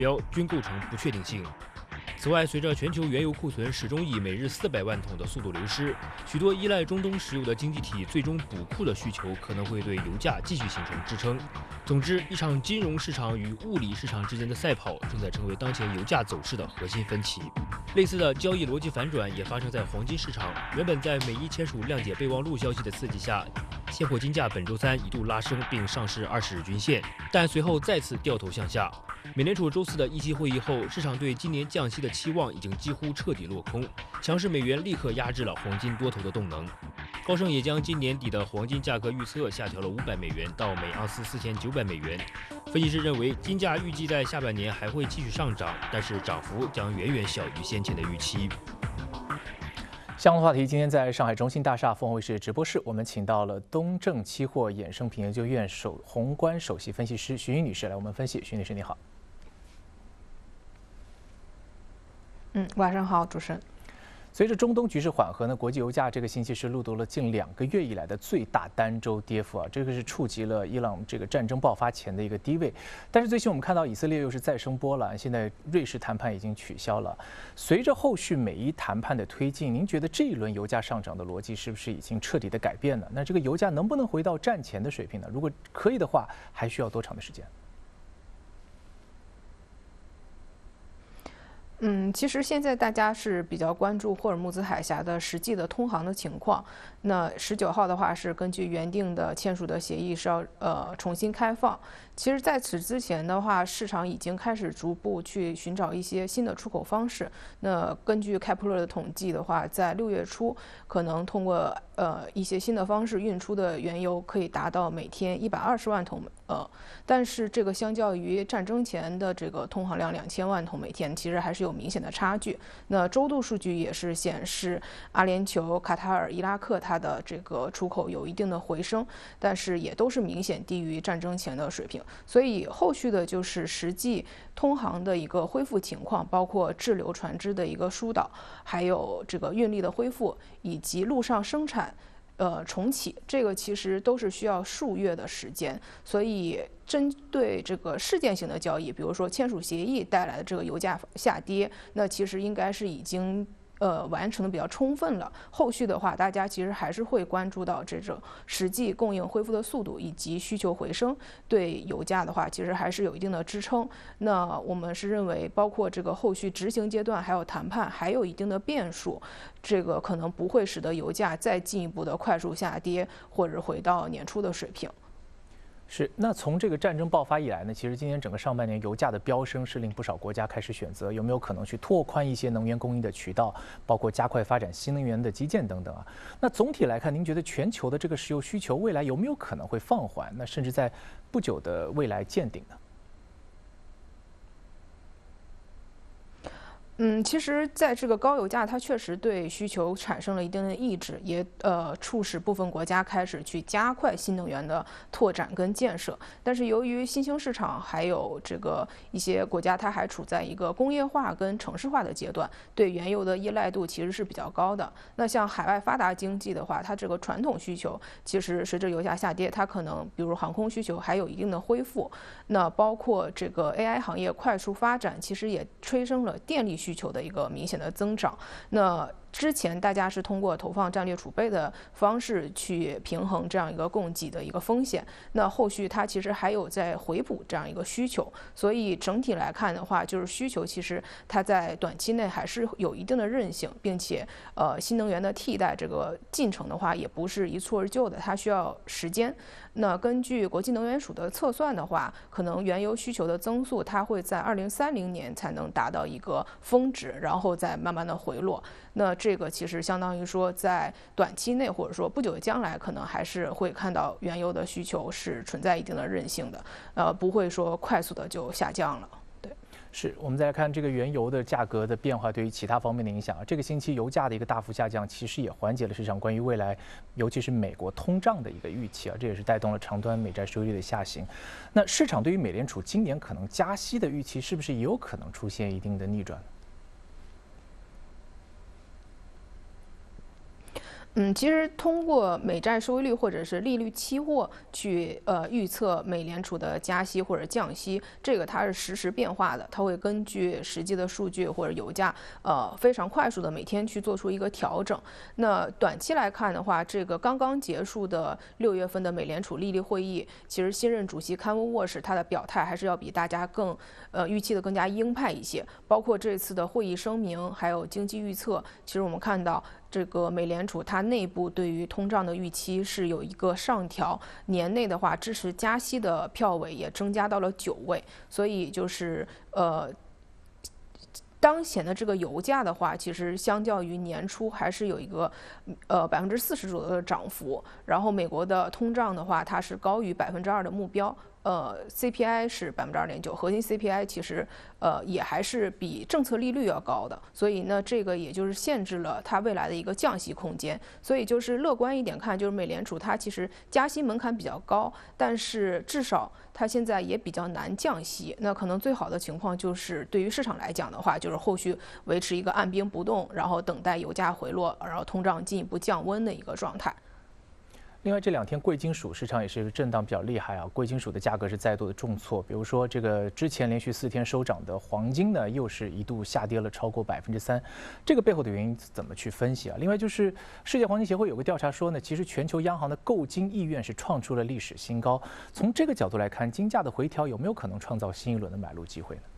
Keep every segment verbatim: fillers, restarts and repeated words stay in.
标均构成不确定性。此外，随着全球原油库存始终以每日四百万桶的速度流失，许多依赖中东石油的经济体最终补库的需求可能会对油价继续形成支撑。总之，一场金融市场与物理市场之间的赛跑正在成为当前油价走势的核心分歧。类似的交易逻辑反转也发生在黄金市场。原本在美伊签署谅解备忘录消息的刺激下，现货金价本周三一度拉升并上试二十日均线，但随后再次掉头向下。美联储周四的议息会议后，市场对今年降息的期望已经几乎彻底落空，强势美元立刻压制了黄金多头的动能。高盛也将今年底的黄金价格预测下调了五百美元到每盎司四千九百美元。分析师认为，金价预计在下半年还会继续上涨，但是涨幅将远远小于先前的预期。 相关话题，今天在上海中信大厦凤凰卫视直播室，我们请到了东证期货衍生品研究院首宏观首席分析师徐云女士来我们分析。徐女士，你好。 嗯，晚上好，主持人。 随着中东局势缓和呢，国际油价这个星期是录得了近两个月以来的最大单周跌幅啊，这个是触及了伊朗这个战争爆发前的一个低位。但是最近我们看到以色列又是再生波澜，现在瑞士谈判已经取消了。随着后续美伊谈判的推进，您觉得这一轮油价上涨的逻辑是不是已经彻底的改变了？那这个油价能不能回到战前的水平呢？如果可以的话，还需要多长的时间？ 嗯，其实现在大家是比较关注霍尔木兹海峡的实际的通航的情况。那十九号的话是根据原定的签署的协议是要呃重新开放。其实在此之前的话，市场已经开始逐步去寻找一些新的出口方式。那根据开普勒的统计的话，在六月初可能通过呃一些新的方式运出的原油可以达到每天一百二十万桶，呃，但是这个相较于战争前的这个通航量两千万桶每天，其实还是有明显的差距。那周度数据也是显示，阿联酋、卡塔尔、伊拉克它的这个出口有一定的回升，但是也都是明显低于战争前的水平。所以后续的就是实际通航的一个恢复情况，包括滞留船只的一个疏导，还有这个运力的恢复，以及陆上生产呃重启，这个其实都是需要数月的时间。所以针对这个事件性的交易，比如说签署协议带来的这个油价下跌，那其实应该是已经呃完成的比较充分了。后续的话，大家其实还是会关注到这种实际供应恢复的速度以及需求回升，对油价的话其实还是有一定的支撑。那我们是认为，包括这个后续执行阶段还有谈判还有一定的变数，这个可能不会使得油价再进一步的快速下跌，或者回到年初的水平。 是，那从这个战争爆发以来呢，其实今年整个上半年油价的飙升是令不少国家开始选择有没有可能去拓宽一些能源供应的渠道，包括加快发展新能源的基建等等啊。那总体来看，您觉得全球的这个石油需求未来有没有可能会放缓？那甚至在不久的未来见顶呢？ 嗯，其实，在这个高油价，它确实对需求产生了一定的抑制，也呃促使部分国家开始去加快新能源的拓展跟建设。但是，由于新兴市场还有这个一些国家，它还处在一个工业化跟城市化的阶段，对原油的依赖度其实是比较高的。那像海外发达经济的话，它这个传统需求其实随着油价下跌，它可能比如航空需求还有一定的恢复。那包括这个 A I 行业快速发展，其实也催生了电力需求的一个明显的增长。那之前大家是通过投放战略储备的方式去平衡这样一个供给的一个风险，那后续它其实还有在回补这样一个需求。所以整体来看的话，就是需求其实它在短期内还是有一定的韧性，并且呃新能源的替代这个进程的话也不是一蹴而就的，它需要时间。那根据国际能源署的测算的话，可能原油需求的增速它会在二零三零年才能达到一个峰值，然后再慢慢的回落。那这个其实相当于说，在短期内或者说不久的将来，可能还是会看到原油的需求是存在一定的韧性的，呃，不会说快速的就下降了。 是，我们再来看这个原油的价格的变化对于其他方面的影响啊。这个星期油价的一个大幅下降，其实也缓解了市场关于未来，尤其是美国通胀的一个预期啊，这也是带动了长端美债收益率的下行。那市场对于美联储今年可能加息的预期，是不是也有可能出现一定的逆转？ 嗯，其实通过美债收益率或者是利率期货去呃预测美联储的加息或者降息，这个它是实时变化的，它会根据实际的数据或者油价呃非常快速的每天去做出一个调整。那短期来看的话，这个刚刚结束的六月份的美联储利率会议，其实新任主席康沃沃什他的表态还是要比大家更呃预期的更加鹰派一些，包括这次的会议声明，还有经济预测，其实我们看到。这个美联储它内部对于通胀的预期是有一个上调，年内的话支持加息的票委也增加到了九位，所以就是呃。当前的这个油价的话，其实相较于年初还是有一个呃百分之四十左右的涨幅。然后美国的通胀的话，它是高于百分之二的目标。呃 ，C P I 是百分之二点九，核心 C P I 其实呃也还是比政策利率要高的，所以呢，这个也就是限制了它未来的一个降息空间。所以就是乐观一点看，就是美联储它其实加息门槛比较高，但是至少它现在也比较难降息。那可能最好的情况就是对于市场来讲的话，就是后续维持一个按兵不动，然后等待油价回落，然后通胀进一步降温的一个状态。 另外这两天贵金属市场也是震荡比较厉害啊，贵金属的价格是再度的重挫，比如说这个之前连续四天收涨的黄金呢，又是一度下跌了超过百分之三，这个背后的原因怎么去分析啊？另外就是世界黄金协会有个调查说呢，其实全球央行的购金意愿是创出了历史新高，从这个角度来看，金价的回调有没有可能创造新一轮的买入机会呢？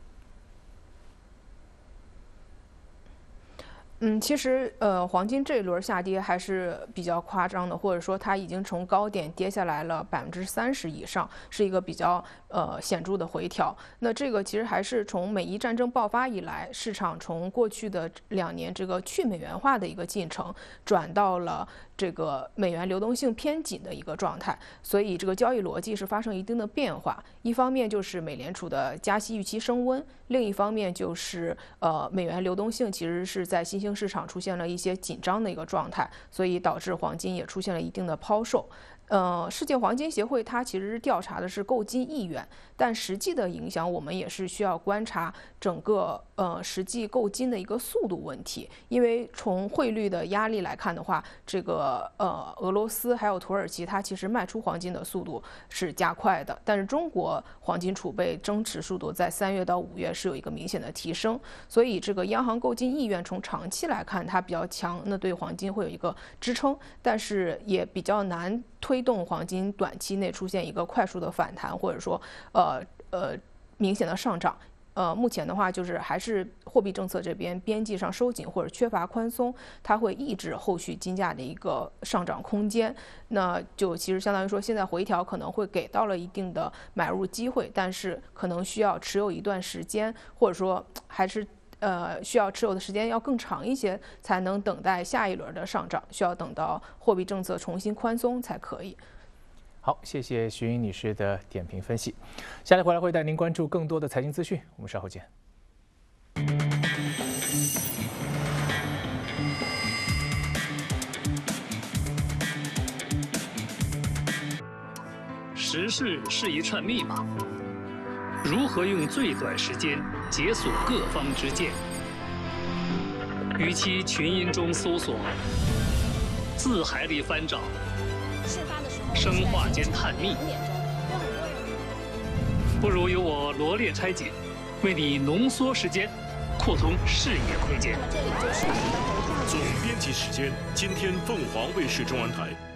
嗯，其实呃，黄金这一轮下跌还是比较夸张的，或者说它已经从高点跌下来了百分之三十以上，是一个比较呃显著的回调。那这个其实还是从美伊战争爆发以来，市场从过去的两年这个去美元化的一个进程，转到了这个美元流动性偏紧的一个状态，所以这个交易逻辑是发生一定的变化。一方面就是美联储的加息预期升温，另一方面就是呃美元流动性其实是在新兴市场出现了一些紧张的一个状态，所以导致黄金也出现了一定的抛售。呃，世界黄金协会它其实调查的是购金意愿，但实际的影响我们也是需要观察整个呃实际购金的一个速度问题。因为从汇率的压力来看的话，这个呃俄罗斯还有土耳其它其实卖出黄金的速度是加快的，但是中国黄金储备增持速度在三月到五月是有一个明显的提升，所以这个央行购金意愿从长期来看它比较强，那对黄金会有一个支撑，但是也比较难推动黄金短期内出现一个快速的反弹，或者说呃呃明显的上涨。呃，目前的话就是还是货币政策这边边际上收紧或者缺乏宽松，它会抑制后续金价的一个上涨空间。那就其实相当于说，现在回调可能会给到了一定的买入机会，但是可能需要持有一段时间，或者说还是。呃，需要持有的时间要更长一些，才能等待下一轮的上涨。需要等到货币政策重新宽松才可以。 好，谢谢徐云女士的点评分析。下来回来会带您关注更多的财经资讯，我们稍后见。 时事是一串密码。如何用最短时间解锁各方之见？与其群音中搜索，字海里翻找，生化间探秘，不如由我罗列拆解，为你浓缩时间，扩通视野空间。 总编辑时间，今天凤凰卫视中文台。